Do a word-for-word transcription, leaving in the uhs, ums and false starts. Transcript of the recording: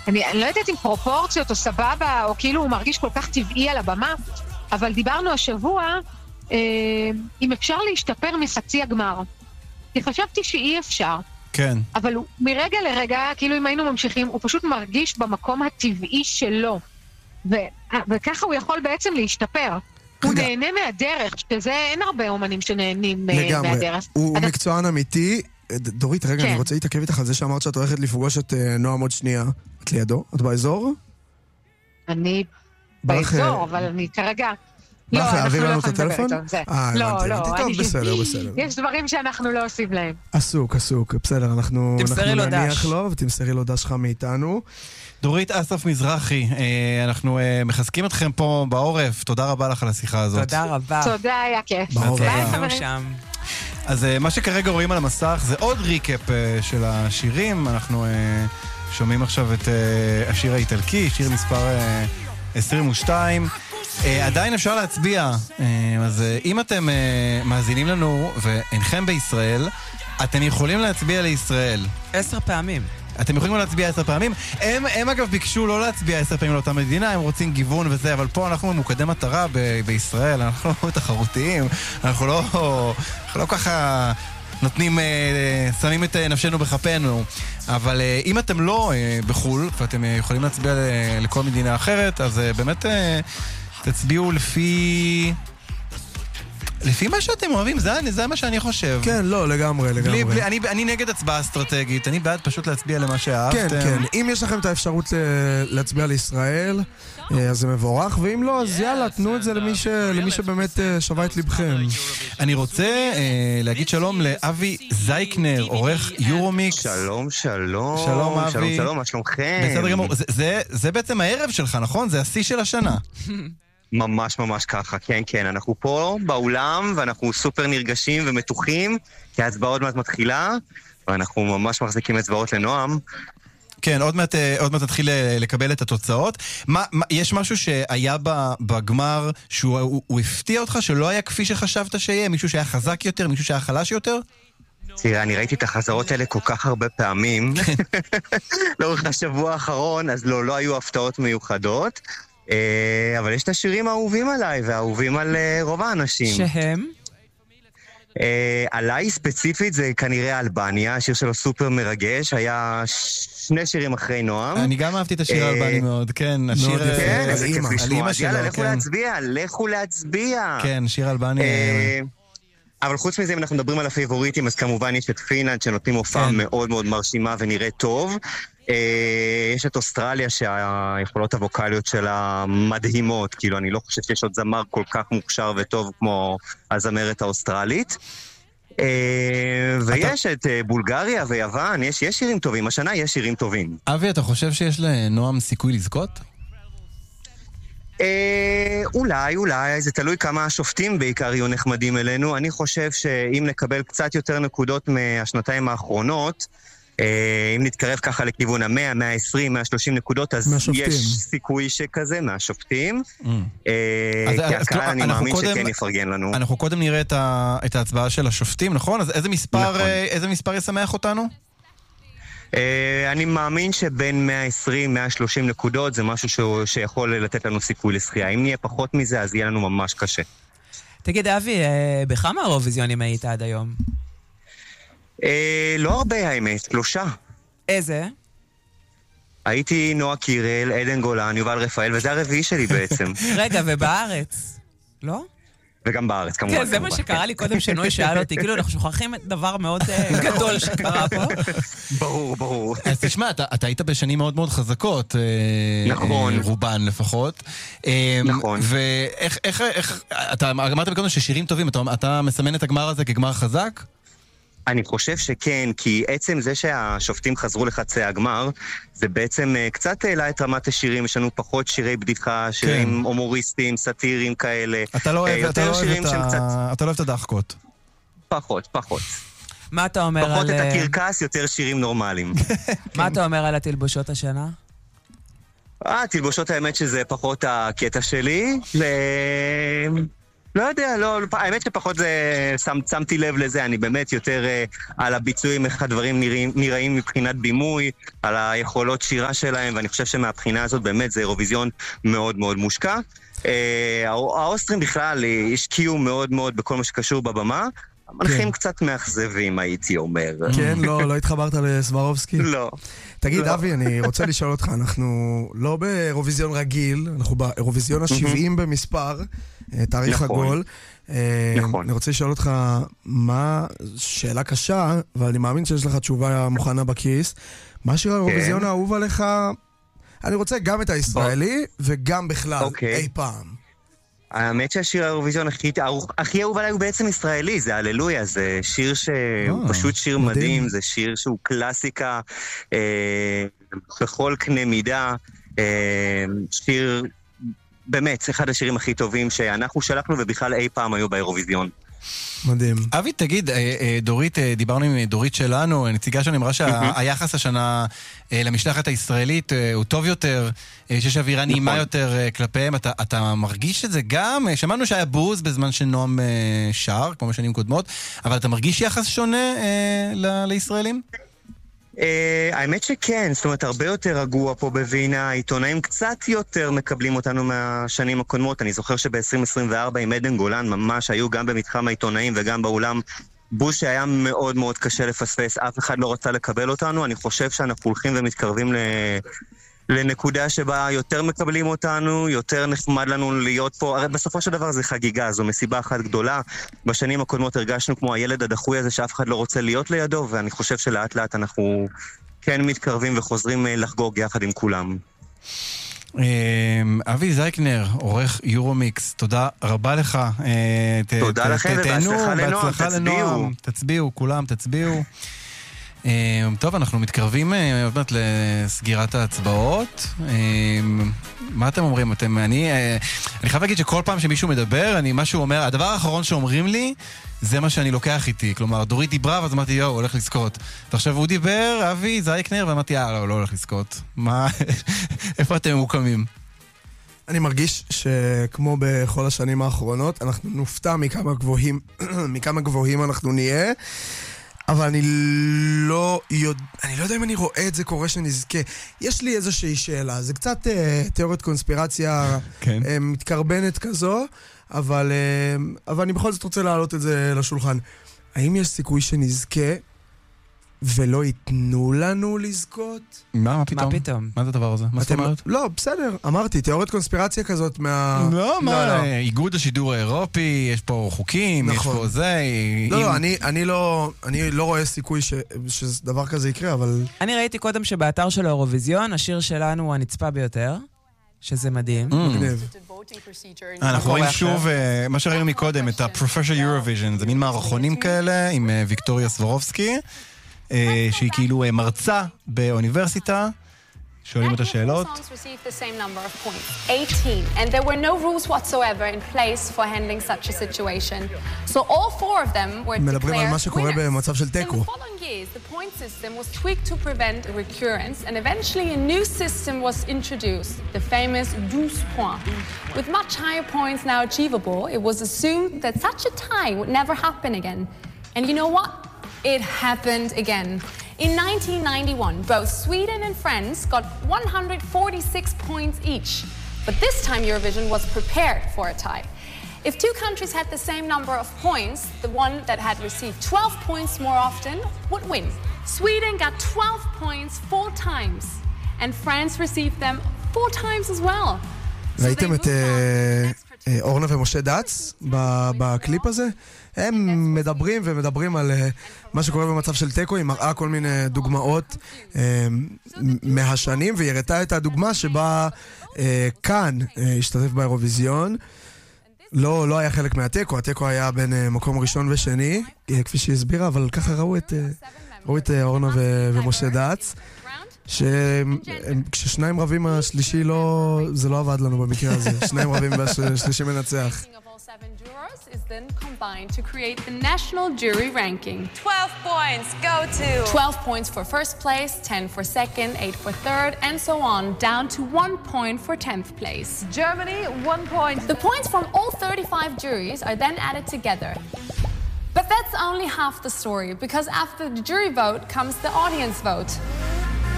אני, אני לא יודעת אם פרופורציות או סבבה, או כאילו הוא מרגיש כל כך טבעי על הבמה, אבל דיברנו השבוע, אה, אם אפשר להשתפר מחצי הגמר. כי חשבתי שאי אפשר. כן. אבל הוא, מרגע לרגע, כאילו אם היינו ממשיכים, הוא פשוט מרגיש במקום הטבעי שלו. ו, וככה הוא יכול בעצם להשתפר. הוא נהנה מהדרך, שזה אין הרבה אומנים שנהנים לגמרי. מהדרך. הוא אתה... מקצוען אמיתי. דורית, רגע, כן. אני רוצה להתעכב איתך על זה שאמרת שאת הולכת לפגוש את נועם עוד שנייה. את לידו? את באזור? אני באזור, אבל אני כרגע... בא לא, לך להעביר לנו את יכולים לדבר הטלפון? איתו, זה. אה, לא, הבנתי. לא, טוב, אני- בסדר, בסדר. יש דברים שאנחנו לא עושים להם. עסוק, עסוק. בסדר, אנחנו תמסרי אנחנו לו נניח דש. לו, ותמסרי לו דש שלך מאיתנו. דורית אסף מזרחי, אה, אנחנו אה, מחזקים אתכם פה בעורף, תודה רבה לך על השיחה הזאת. תודה רבה. תודה, היה כיף. ברור. ביי, אנחנו חברים. שם. אז אה, מה שכרגע רואים על המסך זה עוד ריקאפ אה, של השירים, אנחנו אה, שומעים עכשיו את אה, השיר האיטלקי, שיר מספר אה, עשרים ושתיים. אה, עדיין אפשר להצביע, אה, אז אה, אם אתם אה, מאזינים לנו ואינכם בישראל, אתם יכולים להצביע לישראל. עשר פעמים. אתם יכולים להצביע עשר פעמים. הם, הם אגב ביקשו לא להצביע עשר פעמים לאותה מדינה, הם רוצים גיוון וזה, אבל פה אנחנו ממוקדי מטרה ב- בישראל, אנחנו לא תחרותיים, אנחנו לא, אנחנו לא ככה נותנים, אה, שמים את נפשנו בחפנו. אבל אה, אם אתם לא אה, בחול, ואתם אה, יכולים להצביע ל- לכל מדינה אחרת, אז אה, באמת אה, תצביעו לפי... לפי מה שאתם אוהבים, זה, זה מה שאני חושב. כן, לא, לגמרי, לגמרי. בלי, בלי, אני, אני נגד הצבעה אסטרטגית, אני בעד פשוט להצביע למה שאהבתם. כן, כן. אם יש לכם את האפשרות ל- להצביע לישראל, אה, אז זה מבורך, ואם לא, אז יאללה, תנו את זה למי, ש... למי שבאמת אה, שווה את לבכם. אני רוצה אה, להגיד שלום לאבי זייקנר, עורך יורומיקס. שלום, שלום. שלום, אבי. שלום, שלום, מה שלומכם? בסדר גמור. זה, זה, זה בעצם הערב שלך, נכון? זה השיא של השנה. ממש ממש ככה, כן, כן. אנחנו פה באולם, ואנחנו סופר נרגשים ומתוחים, כי ההצבעה עוד מעט מתחילה, ואנחנו ממש מחזיקים אצבעות לנועם. כן, עוד מעט, אה, עוד מעט נתחיל אה, לקבל את התוצאות. מה, מה, יש משהו שהיה ב- בגמר שהוא הוא, הוא הפתיע אותך, שלא היה כפי שחשבת שיהיה? מישהו שהיה חזק יותר? מישהו שהיה חלש יותר? תראה, אני ראיתי את החזרות האלה כל כך הרבה פעמים, לאורך השבוע האחרון, אז לא, לא היו הפתעות מיוחדות. אבל יש את השירים האהובים עליי, והאהובים על רוב האנשים. שהם? עליי ספציפית זה כנראה אלבניה, השיר שלו סופר מרגש, היה שני שירים אחרי נועם. אני גם אהבתי את השיר האלבני מאוד, כן, השיר כן, על איזה כיף אמא לשמוע, שלו, יאללה, לכו כן. להצביע, לכו להצביע. כן, שיר אלבני. אבל חוץ מזה, אם אנחנו מדברים על הפייבוריטים, אז כמובן יש את פינלנד שנותנים הופעה מאוד מאוד מרשימה ונראית טוב. יש את אוסטרליה שהיכולות הווקליות שלה מדהימות, כאילו אני לא חושב שיש עוד זמר כל כך מוכשר וטוב כמו הזמרת האוסטרלית. ויש את בולגריה ויוון, יש שירים טובים, השנה יש שירים טובים. אבי, אתה חושב שיש לנועם סיכוי לזכות? אולי, אולי, זה תלוי כמה השופטים בעיקר יהיו נחמדים אלינו. אני חושב שאם נקבל קצת יותר נקודות מהשנתיים האחרונות, אם נתקרב ככה לכיוון ה-מאה, מאה ועשרים, מאה ושלושים נקודות, אז יש סיכוי שכזה מהשופטים. כי הקהל אני מאמין שכן יפרגן לנו. אנחנו קודם נראה את ההצבעה של השופטים, נכון? אז איזה מספר ישמח אותנו? אני מאמין שבין מאה ועשרים, מאה ושלושים נקודות זה משהו שיכול לתת לנו סיכוי לשחייה. אם נהיה פחות מזה, אז יהיה לנו ממש קשה. תגיד, אבי, בכמה האירוויזיונים היית עד היום? לא הרבה, האמת, שלושה. איזה? הייתי נועה קירל, עדן גולן, יובל רפאל, וזה הרביעי שלי בעצם. רגע, ובארץ? לא? וגם בארץ, כמובן. כן, זה מה שקרה לי קודם שנוי שאל אותי, כאילו אנחנו שוכחים דבר מאוד גדול שקרה פה. ברור, ברור. אז תשמע, אתה היית בשנים מאוד מאוד חזקות. נכון. רובן לפחות. נכון. ואיך, אתה אמרת בקודם ששירים טובים, אתה מסמן את הגמר הזה כגמר חזק? אני חושב שכן, כי עצם זה שהשופטים חזרו לחצי הגמר, זה בעצם קצת העלה את רמת השירים, יש לנו פחות שירי בדיחה, שירים הומוריסטיים, סאטיריים כאלה. אתה לא אוהב את הדחקות. פחות, פחות. מה אתה אומר על... פחות את הקרקס, יותר שירים נורמליים. מה אתה אומר על התלבושות השנה? אה, תלבושות האמת שזה פחות הקטע שלי, ו... לא יודע, לא, האמת שפחות זה, שם, שמתי לב לזה, אני באמת יותר uh, על הביצועים, איך הדברים נראים, נראים מבחינת בימוי, על היכולות שירה שלהם, ואני חושב שמהבחינה הזאת באמת זה אירוויזיון מאוד מאוד מושקע. Uh, האוסטרים בכלל השקיעו מאוד מאוד בכל מה שקשור בבמה, המנחים קצת מאכזבים, הייתי אומר. כן, לא, לא התחברת לסברובסקי? לא. תגיד, אבי, אני רוצה לשאול אותך, אנחנו לא באירוויזיון רגיל, אנחנו באירוויזיון ה-שבעים במספר, תאריך עגול. נכון. אני רוצה לשאול אותך, מה, שאלה קשה, אבל אני מאמין שיש לך תשובה מוכנה בכיס, מה שיר האירוויזיון האהוב עליך, אני רוצה גם את הישראלי, וגם בכלל, אי פעם. האמת שהשיר האירוויזיון הכי, הכי אהוב עליי הוא בעצם ישראלי, זה הללויה, זה שיר שהוא פשוט שיר מדהים, זה שיר שהוא קלאסיקה אה, בכל קנה מידה, אה, שיר באמת, אחד השירים הכי טובים שאנחנו שלחנו ובכלל אי פעם היו באירוויזיון. מדהים. אבי, תגיד, דורית, דיברנו עם דורית שלנו, נציגה שלנו אמרה שהיחס השנה למשלחת הישראלית הוא טוב יותר, שיש אווירה נעימה יותר כלפיהם, אתה מרגיש את זה גם? שמענו שהיה בוז בזמן שנועם שר, כמו בשנים קודמות, אבל אתה מרגיש יחס שונה לישראלים? האמת שכן, זאת אומרת, הרבה יותר רגוע פה בווינה, העיתונאים קצת יותר מקבלים אותנו מהשנים הקודמות. אני זוכר שב-עשרים עשרים וארבע עם עדן גולן ממש היו גם במתחם העיתונאים וגם באולם בוז שהיה מאוד מאוד קשה לפספס, אף אחד לא רצה לקבל אותנו. אני חושב שאנחנו הולכים ומתקרבים ל... לנקודה שבה יותר מקבלים אותנו, יותר נחמד לנו להיות פה. הרי בסופו של דבר זה חגיגה, זו מסיבה אחת גדולה. בשנים הקודמות הרגשנו כמו הילד הדחוי הזה שאף אחד לא רוצה להיות לידו, ואני חושב שלאט לאט אנחנו כן מתקרבים וחוזרים לחגוג יחד עם כולם. אבי זייקנר, עורך יורומיקס, תודה רבה לך. תודה לכם ובהצלחה לנועם, תצביעו. תצביעו, כולם, תצביעו. טוב, אנחנו מתקרבים עוד מעט לסגירת ההצבעות. מה אתם אומרים? אתם, אני, אני חייב להגיד שכל פעם שמישהו מדבר, אני, מה שהוא אומר, הדבר האחרון שאומרים לי, זה מה שאני לוקח איתי. כלומר, דורית דיברה, ואז אמרתי, יואו, הולך לזכות. ועכשיו הוא דיבר, אבי, זייקנר, ואמרתי, אה, לא, לא הולך לזכות. מה, איפה אתם מוקמים? אני מרגיש שכמו בכל השנים האחרונות, אנחנו נופתע מכמה גבוהים, מכמה גבוהים אנחנו נהיה. אבל אני לא יודע, אני לא יודע אם אני רואה את זה קורה שנזכה. יש לי איזושהי שאלה, זה קצת אה, תיאוריות קונספירציה כן. אה, מתקרבנת כזו, אבל, אה, אבל אני בכל זאת רוצה להעלות את זה לשולחן. האם יש סיכוי שנזכה ולא ייתנו לנו לזכות? מה, מה פתאום? מה פתאום? מה זה הדבר הזה? מה זאת אומרת? לא, בסדר, אמרתי, תיאוריות קונספירציה כזאת מה... לא, מה, איגוד השידור האירופי, יש פה חוקים, יש פה זה... לא, לא, אני לא אני לא רואה סיכוי שדבר כזה יקרה, אבל... אני ראיתי קודם שבאתר של האירוויזיון, השיר שלנו הוא הנצפה ביותר, שזה מדהים. מגניב. אנחנו רואים שוב, מה שראינו מקודם, את ה-Professor Eurovision, זה מין מערכונים כאלה, עם ויקטוריה סברובסקי, שהיא כאילו מרצה באוניברסיטה, שואלים אותה שאלות. eighteen, and there were no rules whatsoever in place for handling such a situation. So all four of them were מדברים על מה declared שקורה במצב של winners. In תיקו. the following years, the point system was tweaked to prevent recurrence, and eventually a new system was introduced, the famous douze points. With much higher points now achievable, it was assumed that such a tie would never happen again. And you know what? It happened again. In nineteen ninety-one, both Sweden and France got one hundred forty-six points each. But this time Eurovision was prepared for a tie. If two countries had the same number of points, the one that had received twelve points more often would win. Sweden got twelve points four times, and France received them four times as well. ראיתם את אורנה ומשה דץ בקליפ הזה? הם מדברים ומדברים על מה שקורה במצב של טקו, היא מראה כל מיני דוגמאות מהשנים, והיא הראתה את הדוגמה שבה כאן השתתף באירוויזיון. לא, לא היה חלק מהטקו, הטקו היה בין מקום ראשון ושני, כפי שהיא הסבירה, אבל ככה ראו את, ראו את אורנה ו- ומשה דץ. שכששניים רבים השלישי לא, זה לא עבד לנו במקרה הזה. שניים רבים והשלישי מנצח. scores is then combined to create the national jury ranking. twelve points go to... twelve points for first place, ten for second, eight for third, and so on, down to one point for tenth place. Germany, one point. The points from all thirty-five juries are then added together. But that's only half the story, because after the jury vote comes the audience vote.